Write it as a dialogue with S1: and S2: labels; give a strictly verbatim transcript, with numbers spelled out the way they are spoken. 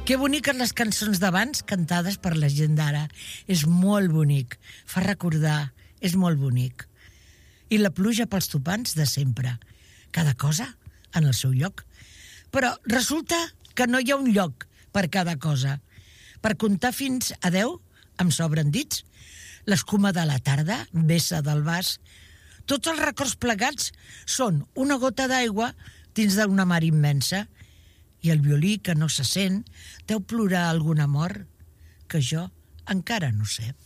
S1: Que boniques les cançons d'abans cantades per la gent d'ara. És molt bonic, fa recordar, és molt bonic. I la pluja pels topants de sempre. Cada cosa en el seu lloc. Però resulta que no hi ha un lloc per cada cosa. Per comptar fins a deu, em sobren dits. L'escuma de la tarda vessa del vas. Tots els records plegats són una gota d'aigua dins d'una mar immensa. I el violí que no se sent deu plorar algun amor que jo encara no sé.